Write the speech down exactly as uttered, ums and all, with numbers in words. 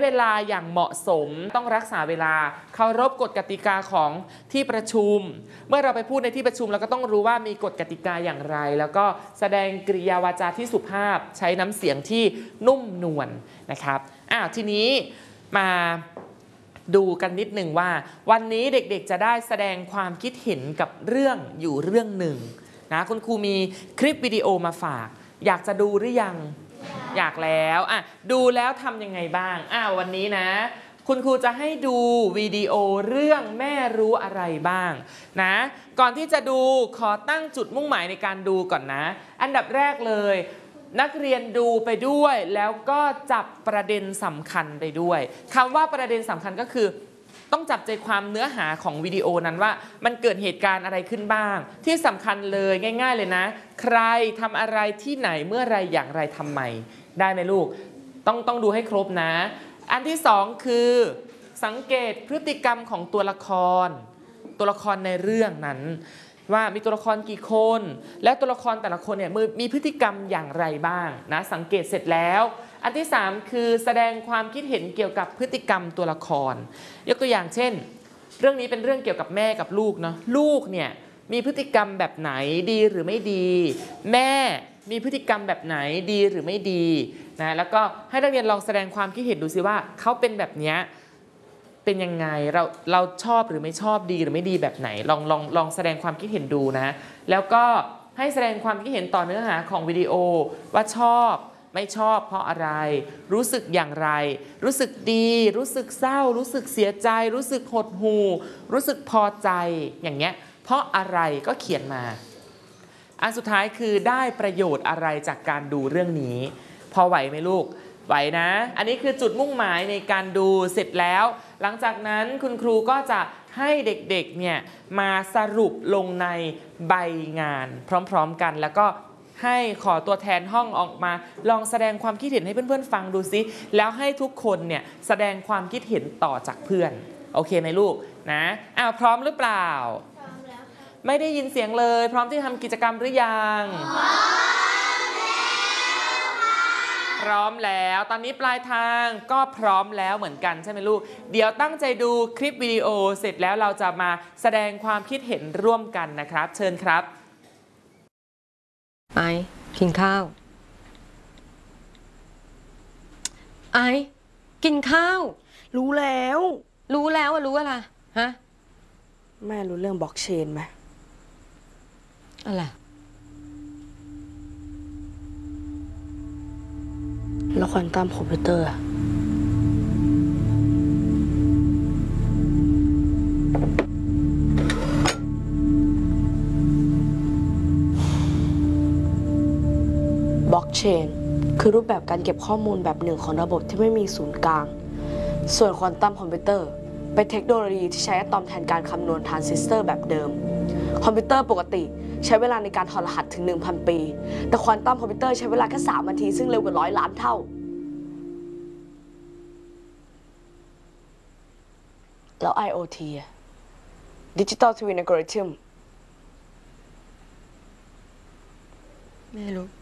ลาอย่างเหมาะสมต้องรักษาเวลาเคารพกฎกติกาของที่ประชุมเมื่อเราไปพูดในที่ประชุมเราก็ต้องรู้ว่ามีกฎกติกาอย่างไรแล้วก็แสดงกริยาวาจาที่สุภาพใช้น้ำเสียงที่นุ่มนวลนะครับอ้าวทีนี้มาดูกันนิดหนึ่งว่าวันนี้เด็กๆจะได้แสดงความคิดเห็นกับเรื่องอยู่เรื่องหนึ่งนะคุณครูมีคลิปวิดีโอมาฝากอยากจะดูหรือยังอยากแล้วอ่ะดูแล้วทำยังไงบ้างอ้าววันนี้นะคุณครูจะให้ดูวิดีโอเรื่องแม่รู้อะไรบ้างนะก่อนที่จะดูขอตั้งจุดมุ่งหมายในการดูก่อนนะอันดับแรกเลยนักเรียนดูไปด้วยแล้วก็จับประเด็นสำคัญไปด้วยคำว่าประเด็นสำคัญก็คือต้องจับใจความเนื้อหาของวิดีโอนั้นว่ามันเกิดเหตุการณ์อะไรขึ้นบ้างที่สำคัญเลยง่ายๆเลยนะใครทำอะไรที่ไหนเมื่อไรอย่างไรทำไมได้ไหมลูกต้องต้องดูให้ครบนะอันที่สองคือสังเกตพฤติกรรมของตัวละครตัวละครในเรื่องนั้นว่ามีตัวละครกี่คนและตัวละครแต่ละคนเนี่ยมีพฤติกรรมอย่างไรบ้างนะสังเกตเสร็จแล้วอันที่สามคือแสดงความคิดเห็นเกี่ยวกับพฤติกรรมตัวละครยกตัวอย่างเช่นเรื่องนี้เป็นเรื่องเกี่ยวกับแม่กับลูกเนาะลูกเนี่ยมีพฤติกรรมแบบไหนดีหรือไม่ดีแม่มีพฤติกรรมแบบไหนดีหรือไม่ดีนะแล้วก็ให้นักเรียนลองแสดงความคิดเห็นดูซิว่าเขาเป็นแบบนี้เป็นยังไงเราเราชอบหรือไม่ชอบดีหรือไม่ดีแบบไหนลองลองลองแสดงความคิดเห็นดูนะแล้วก็ให้แสดงความคิดเห็นต่อเนื้อหาของวิดีโอว่าชอบไม่ชอบเพราะอะไรรู้สึกอย่างไรรู้สึกดีรู้สึกเศร้ารู้สึกเสียใจรู้สึกหดหู่รู้สึกพอใจอย่างเงี้ยเพราะอะไรก็เขียนมาอันสุดท้ายคือได้ประโยชน์อะไรจากการดูเรื่องนี้พอไหวไหมลูกไหวนะอันนี้คือจุดมุ่งหมายในการดูเสร็จแล้วหลังจากนั้นคุณครูก็จะให้เด็กๆเนี่ยมาสรุปลงในใบงานพร้อมๆกันแล้วก็ให้ขอตัวแทนห้องออกมาลองแสดงความคิดเห็นให้เพื่อนๆฟังดูซิแล้วให้ทุกคนเนี่ยแสดงความคิดเห็นต่อจากเพื่อนโอเคไหมลูกนะอ้าวพร้อมหรือเปล่าพร้อมแล้วค่ะไม่ได้ยินเสียงเลยพร้อมที่ทำกิจกรรมหรือยังพร้อมแล้วตอนนี้ปลายทางก็พร้อมแล้วเหมือนกันใช่ไหมลูกเดี๋ยวตั้งใจดูคลิปวิดีโอเสร็จแล้วเราจะมาแสดงความคิดเห็นร่วมกันนะครับเชิญครับไอกินข้าวไอกินข้าวรู้แล้วรู้แล้วอะรู้อะไรฮะแม่รู้เรื่องบล็อกเชนไหมอะไรแล้วควอนตัมคอมพิวเตอร์บล็อกเชนคือรูปแบบการเก็บข้อมูลแบบหนึ่งของระบบที่ไม่มีศูนย์กลางส่วนควอนตัมคอมพิวเตอร์เป็นเทคโนโลยีที่ใช้อะตอมแทนการคำนวณทรานซิสเตอร์แบบเดิมคอมพิวเตอร์ปกติใช้เวลาในการถอดรหัสถึง หนึ่งพัน ปีแต่ควอนตัมคอมพิวเตอร์ใช้เวลาแค่สามนาทีซึ่งเร็วกว่าร้อยล้านเท่าแล้ว ไอ โอ ที Digital Twin Algorithm ไม่รู้